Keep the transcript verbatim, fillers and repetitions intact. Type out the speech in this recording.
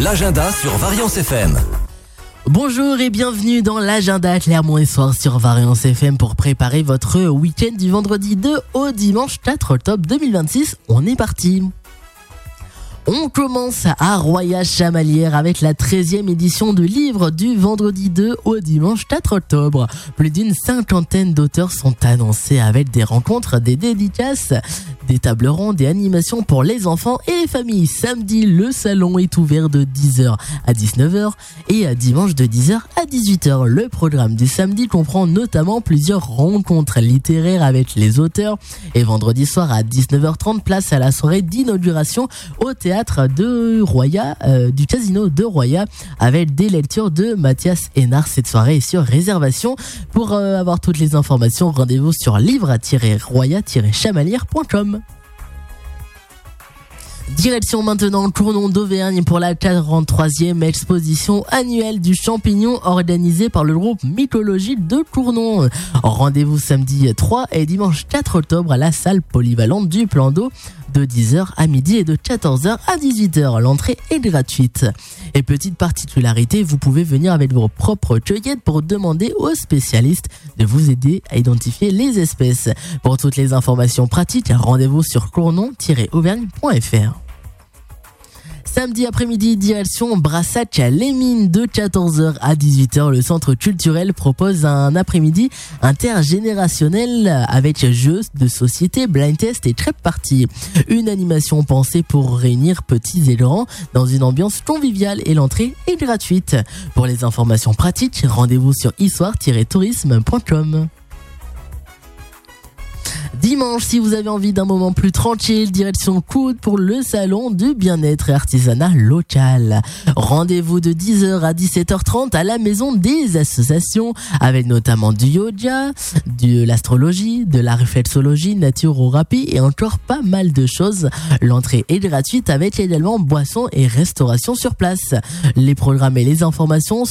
l'agenda sur Variance F M. Bonjour et bienvenue dans l'agenda Clermont et Soir sur Variance F M pour préparer votre week-end du vendredi deux au dimanche quatre octobre deux mille vingt-six. On est parti. On commence à Roya-Chamalières avec la treizième édition de livre du vendredi deux au dimanche quatre octobre. Plus d'une cinquantaine d'auteurs sont annoncés avec des rencontres, des dédicaces, des tables rondes, des animations pour les enfants et les familles. Samedi, le salon est ouvert de dix heures à dix-neuf heures et dimanche de dix heures à dix-huit heures. Le programme du samedi comprend notamment plusieurs rencontres littéraires avec les auteurs et vendredi soir à dix-neuf heures trente, place à la soirée d'inauguration au théâtre de Roya, euh, du casino de Roya, avec des lectures de Mathias Hénard. Cette soirée est sur réservation. Pour euh, avoir toutes les informations, rendez-vous sur livre tiret roya tiret chamalières point com. Direction maintenant Cournon d'Auvergne pour la quarante-troisième exposition annuelle du champignon organisée par le groupe mycologique de Cournon. Rendez-vous samedi trois et dimanche quatre octobre à la salle polyvalente du Plan d'eau de dix heures à midi et de quatorze heures à dix-huit heures. L'entrée est gratuite. Et petite particularité, vous pouvez venir avec vos propres cueillettes pour demander aux spécialistes de vous aider à identifier les espèces. Pour toutes les informations pratiques, rendez-vous sur cournon tiret auvergne point f r. Samedi après-midi, direction Brassac à les Mines de quatorze heures à dix-huit heures. Le centre culturel propose un après-midi intergénérationnel avec jeux de société, blind test et crêpe party. Une animation pensée pour réunir petits et grands dans une ambiance conviviale et l'entrée est gratuite. Pour les informations pratiques, rendez-vous sur histoire tiret tourisme point com. Dimanche, si vous avez envie d'un moment plus tranquille, direction Coude pour le salon du bien-être et artisanat local. Rendez-vous de dix heures à dix-sept heures trente à la maison des associations, avec notamment du yoga, de l'astrologie, de la réflexologie, naturopathie et encore pas mal de choses. L'entrée est gratuite avec également boissons et restauration sur place. Les programmes et les informations